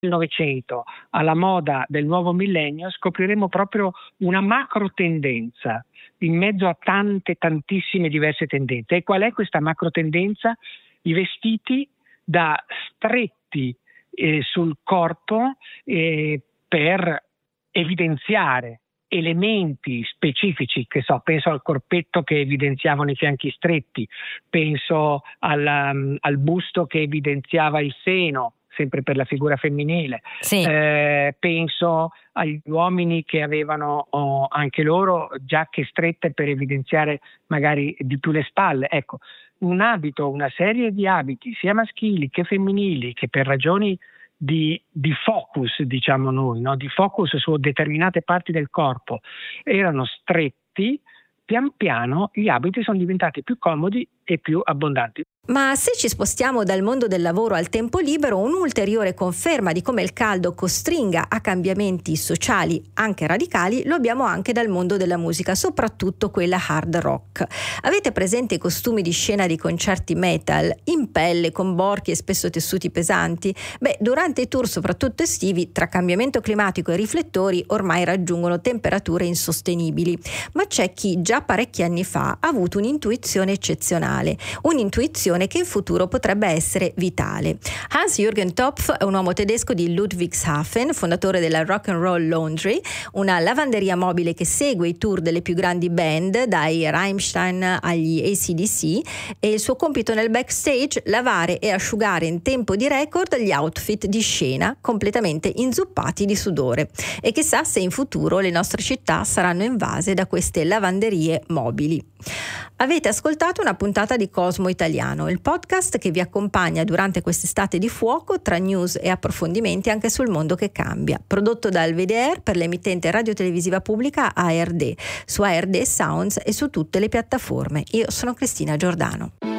Novecento alla moda del nuovo millennio scopriremo proprio una macro tendenza in mezzo a tantissime diverse tendenze. E qual è questa macro tendenza? I vestiti da stretti sul corpo per evidenziare elementi specifici, penso al corpetto che evidenziavano i fianchi stretti, penso al busto che evidenziava il seno, sempre per la figura femminile. Sì. Penso agli uomini che avevano anche loro giacche strette per evidenziare magari di più le spalle. Ecco, un abito, una serie di abiti sia maschili che femminili, che per ragioni di focus, diciamo noi, no? Di focus su determinate parti del corpo erano stretti, pian piano gli abiti sono diventati più comodi e più abbondanti. Ma se ci spostiamo dal mondo del lavoro al tempo libero, un'ulteriore conferma di come il caldo costringa a cambiamenti sociali anche radicali lo abbiamo anche dal mondo della musica, soprattutto quella hard rock. Avete presente i costumi di scena di concerti metal, in pelle, con borchi e spesso tessuti pesanti? Durante i tour, soprattutto estivi, tra cambiamento climatico e riflettori ormai raggiungono temperature insostenibili. Ma c'è chi già parecchi anni fa ha avuto un'intuizione eccezionale, un'intuizione che in futuro potrebbe essere vitale. Hans-Jürgen Topf è un uomo tedesco di Ludwigshafen, fondatore della Rock and Roll Laundry, una lavanderia mobile che segue i tour delle più grandi band, dai Rammstein agli AC/DC, e il suo compito nel backstage lavare e asciugare in tempo di record gli outfit di scena completamente inzuppati di sudore. E chissà se in futuro le nostre città saranno invase da queste lavanderie mobili. Avete ascoltato una puntata di Cosmo Italiano, il podcast che vi accompagna durante quest'estate di fuoco tra news e approfondimenti anche sul mondo che cambia. Prodotto dal VDR per l'emittente radiotelevisiva pubblica ARD, su ARD Sounds e su tutte le piattaforme. Io sono Cristina Giordano.